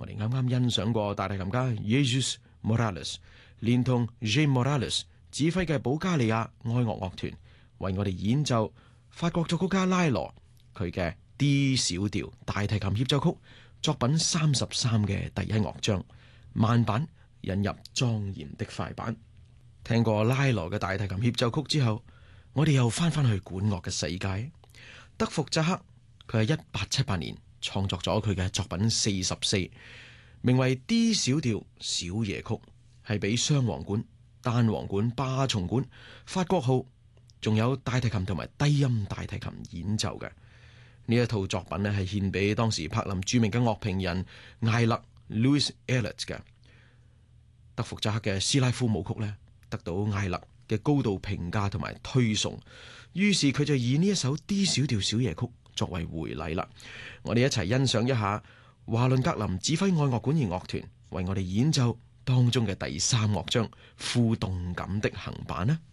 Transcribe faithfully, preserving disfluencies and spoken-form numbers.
我哋啱啱欣賞過大提琴家 Jesus Morales 連同 Jay Morales 指揮嘅保加利亞愛樂樂團為我哋演奏法國作曲家拉羅佢嘅 D 小調大提琴協奏曲作品三十三嘅第一樂章慢板引入莊嚴的快板。聽過拉羅嘅大提琴協奏曲之後，我哋又翻返去管樂嘅世界。德福扎克佢係一八七八年創作咗佢嘅作品四十四，名為 D 小調小夜曲，係俾雙簧管、單簧管、巴松管、法國號，仲有大提琴同埋低音大提琴演奏嘅。呢一套作品咧係獻俾當時柏林著名嘅樂評人艾勒 Louis Ehlert 嘅。德福扎克嘅斯拉夫舞曲咧得到艾勒嘅高度評價同埋推崇，於是佢就以呢一首 D 小調小夜曲作為回禮啦。我哋一齊欣賞一下華倫格林指揮愛樂管弦樂團為我哋演奏當中嘅第三樂章副動感的行板啦。